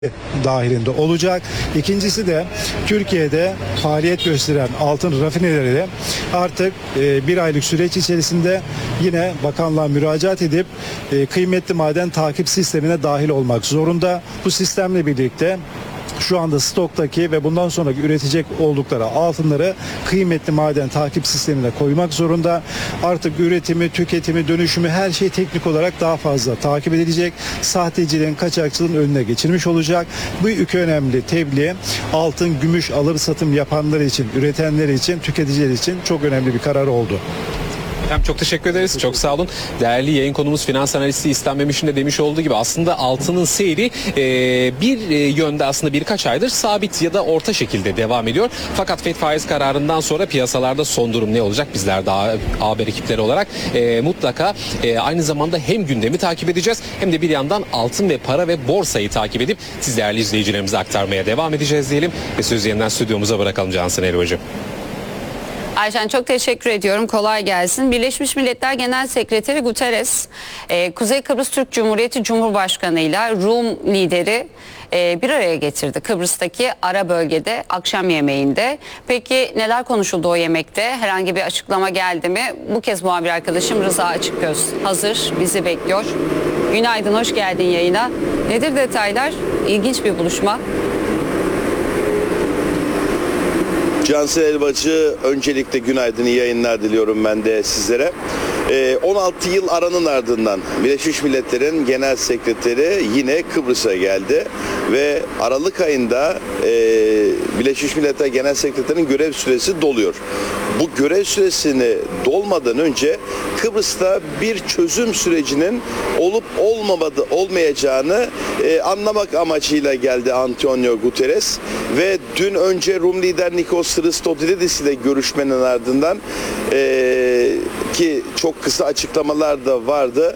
dahilinde olacak. İkincisi de Türkiye'de faaliyet gösteren altın rafineleri artık bir aylık süreç içerisinde yine bakanlığa müracaat edip kıymetli maden takip sistemine dahil olmak zorunda. Bu sistemle birlikte şu anda stoktaki ve bundan sonra üretecek oldukları altınları kıymetli maden takip sistemine koymak zorunda. Artık üretimi, tüketimi, dönüşümü her şey teknik olarak daha fazla takip edilecek. Sahteciliğin, kaçakçılığın önüne geçirmiş olacak. Bu iki önemli tebliğ altın, gümüş alır satım yapanlar için, üretenler için, tüketiciler için çok önemli bir karar oldu. Çok teşekkür ederiz. Çok sağ olun. Değerli yayın konumuz finans analisti İslam Memiş'in de demiş olduğu gibi aslında altının seyri bir yönde aslında birkaç aydır sabit ya da orta şekilde devam ediyor. Fakat FED faiz kararından sonra piyasalarda son durum ne olacak? Bizler de haber ekipleri olarak mutlaka aynı zamanda hem gündemi takip edeceğiz hem de bir yandan altın ve para ve borsayı takip edip siz değerli izleyicilerimize aktarmaya devam edeceğiz diyelim ve sözü yeniden stüdyomuza bırakalım Cansın Elvacı. Ayşen çok teşekkür ediyorum. Kolay gelsin. Birleşmiş Milletler Genel Sekreteri Guterres, Kuzey Kıbrıs Türk Cumhuriyeti Cumhurbaşkanı ile Rum lideri bir araya getirdi. Kıbrıs'taki ara bölgede akşam yemeğinde. Peki neler konuşuldu o yemekte? Herhangi bir açıklama geldi mi? Bu kez muhabir arkadaşım Rıza Açıkgöz hazır, bizi bekliyor. Günaydın, hoş geldin yayına. Nedir detaylar? İlginç bir buluşma. Cansel Elbacı, öncelikle günaydın, iyi yayınlar diliyorum ben de sizlere. 16 yıl aranın ardından Birleşmiş Milletler'in Genel Sekreteri yine Kıbrıs'a geldi ve Aralık ayında Birleşmiş Milletler Genel Sekreteri'nin görev süresi doluyor. Bu görev süresini dolmadan önce Kıbrıs'ta bir çözüm sürecinin olup olmayacağını anlamak amacıyla geldi Antonio Guterres ve dün önce Rum lider Nikos Christodoulidis ile görüşmenin ardından ki çok kısa açıklamalar da vardı.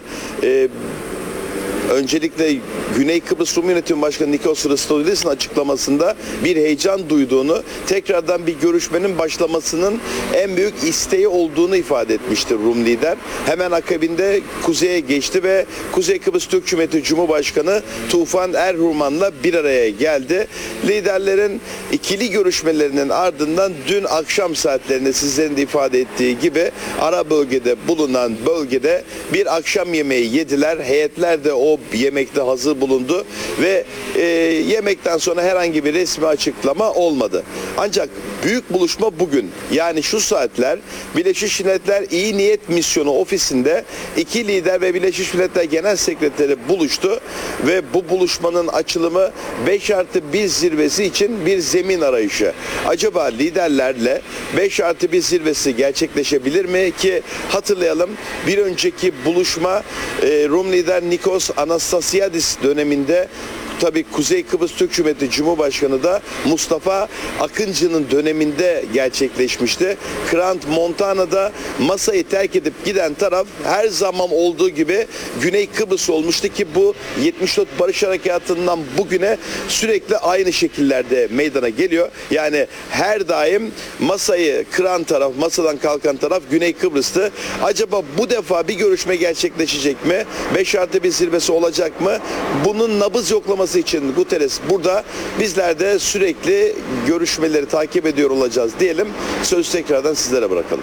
Öncelikle Güney Kıbrıs Rum Yönetimi Başkanı Nikos Christodoulidis'in açıklamasında bir heyecan duyduğunu, tekrardan bir görüşmenin başlamasının en büyük isteği olduğunu ifade etmiştir Rum lider. Hemen akabinde kuzeye geçti ve Kuzey Kıbrıs Türk Cumhuriyeti Cumhurbaşkanı Tufan Erhurman'la bir araya geldi. Liderlerin ikili görüşmelerinin ardından dün akşam saatlerinde sizlerin de ifade ettiği gibi ara bölgede bulunan bölgede bir akşam yemeği yediler. Heyetler de o yemekte hazır bulundu ve yemekten sonra herhangi bir resmi açıklama olmadı. Ancak büyük buluşma bugün, yani şu saatler Birleşmiş Milletler İyi Niyet Misyonu ofisinde iki lider ve Birleşmiş Milletler Genel Sekreteri buluştu ve bu buluşmanın açılımı 5+1 zirvesi için bir zemin arayışı. Acaba liderlerle 5+1 zirvesi gerçekleşebilir mi ki hatırlayalım, bir önceki buluşma Rum lider Nikos Anastasiadis döneminde, tabii Kuzey Kıbrıs Türk Cumhuriyeti Cumhurbaşkanı da Mustafa Akıncı'nın döneminde gerçekleşmişti. Grant Montana'da masayı terk edip giden taraf her zaman olduğu gibi Güney Kıbrıs olmuştu ki bu 74 Barış Harekatı'ndan bugüne sürekli aynı şekillerde meydana geliyor. Yani her daim masayı kıran taraf, masadan kalkan taraf Güney Kıbrıs'tı. Acaba bu defa bir görüşme gerçekleşecek mi? 5+1 zirvesi olacak mı? Bunun nabız yoklaması için Guterres burada, bizler de sürekli görüşmeleri takip ediyor olacağız diyelim. Sözü tekrardan sizlere bırakalım.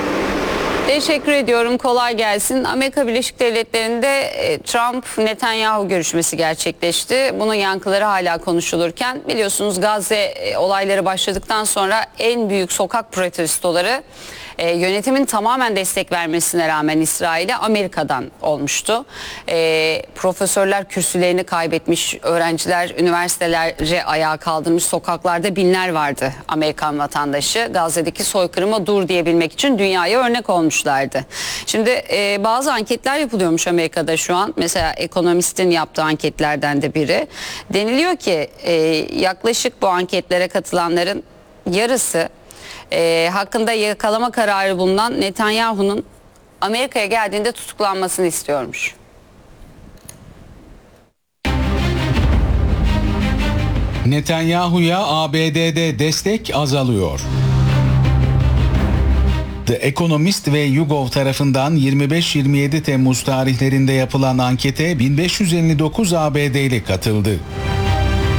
Teşekkür ediyorum. Kolay gelsin. Amerika Birleşik Devletleri'nde Trump-Netanyahu görüşmesi gerçekleşti. Bunun yankıları hala konuşulurken biliyorsunuz Gazze olayları başladıktan sonra en büyük sokak protestoları yönetimin tamamen destek vermesine rağmen İsrail'e Amerika'dan olmuştu. Profesörler kürsülerini kaybetmiş, öğrenciler üniversiteleri ayağa kaldırmış, sokaklarda binler vardı Amerikan vatandaşı. Gazze'deki soykırıma dur diyebilmek için dünyaya örnek olmuşlardı. Şimdi bazı anketler yapılıyormuş Amerika'da şu an. Mesela Economist'in yaptığı anketlerden de biri. Deniliyor ki yaklaşık bu anketlere katılanların yarısı hakkında yakalama kararı bulunan Netanyahu'nun Amerika'ya geldiğinde tutuklanmasını istiyormuş. Netanyahu'ya ABD'de destek azalıyor. The Economist ve YouGov tarafından 25-27 Temmuz tarihlerinde yapılan ankete 1559 ABD'li katıldı.